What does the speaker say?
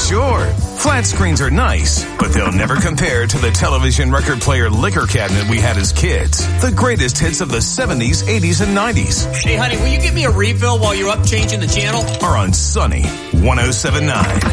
Sure, flat screens are nice, but they'll never compare to the television record player liquor cabinet we had as kids. The greatest hits of the 70s, 80s, and 90s. Hey, honey, will you give me a refill while you're up changing the channel? Are on Sunny 107.9.